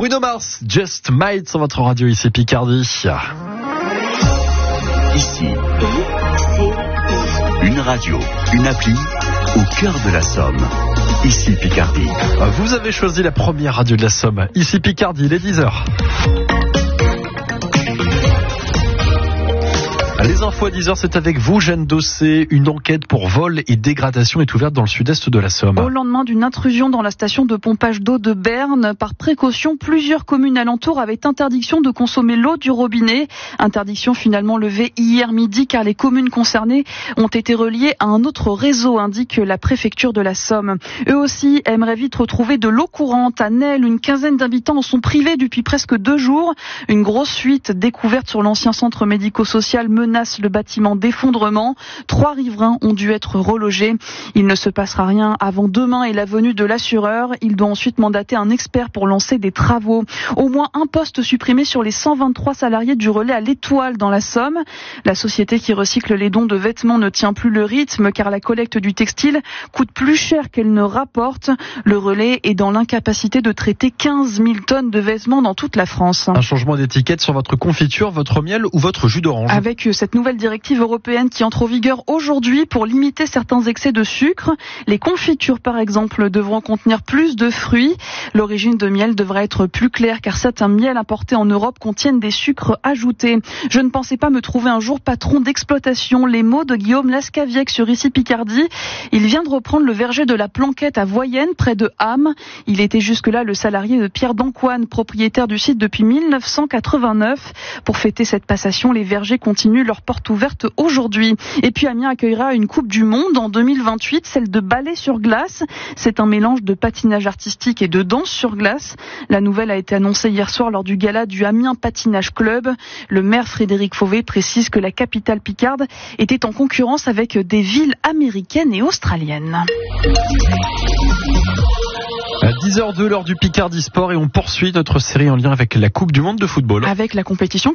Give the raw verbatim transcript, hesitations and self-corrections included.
Bruno Mars, Just Might sur votre radio ici Picardie. Ici, une radio, une appli au cœur de la Somme. Ici Picardie. Vous avez choisi la première radio de la Somme. Ici Picardie, il est dix heures. Les infos à dix heures, c'est avec vous, Jeanne Dossé. Une enquête pour vol et dégradation est ouverte dans le sud-est de la Somme. Au lendemain d'une intrusion dans la station de pompage d'eau de Berne, par précaution, plusieurs communes alentours avaient interdiction de consommer l'eau du robinet. Interdiction finalement levée hier midi car les communes concernées ont été reliées à un autre réseau, indique la préfecture de la Somme. Eux aussi aimeraient vite retrouver de l'eau courante. À Nesle, une quinzaine d'habitants en sont privés depuis presque deux jours. Une grosse fuite découverte sur l'ancien centre médico-social menace le bâtiment d'effondrement. Trois riverains ont dû être relogés. Il ne se passera rien avant demain et la venue de l'assureur. Il doit ensuite mandater un expert pour lancer des travaux. Au moins un poste supprimé sur les cent vingt-trois salariés du relais à l'Étoile dans la Somme. La société qui recycle les dons de vêtements ne tient plus le rythme car la collecte du textile coûte plus cher qu'elle ne rapporte. Le relais est dans l'incapacité de traiter quinze mille tonnes de vêtements dans toute la France. Un changement d'étiquette sur votre confiture, votre miel ou votre jus d'orange. Avec cette nouvelle directive européenne qui entre en vigueur aujourd'hui pour limiter certains excès de sucre. Les confitures, par exemple, devront contenir plus de fruits. L'origine de miel devra être plus claire car certains miels importés en Europe contiennent des sucres ajoutés. Je ne pensais pas me trouver un jour patron d'exploitation. Les mots de Guillaume Lascaviec sur Ici Picardie. Il vient de reprendre le verger de la Planquette à Voyenne, près de Ham. Il était jusque-là le salarié de Pierre Dancoine, propriétaire du site depuis mille neuf cent quatre-vingt-neuf. Pour fêter cette passation, les vergers continuent leur porte ouverte aujourd'hui. Et puis Amiens accueillera une Coupe du Monde en deux mille vingt-huit, celle de ballet sur glace. C'est un mélange de patinage artistique et de danse sur glace. La nouvelle a été annoncée hier soir lors du gala du Amiens Patinage Club. Le maire Frédéric Fauvet précise que la capitale picarde était en concurrence avec des villes américaines et australiennes. À dix heures deux, l'heure du Picardie Sport et on poursuit notre série en lien avec la Coupe du Monde de football. Avec la compétition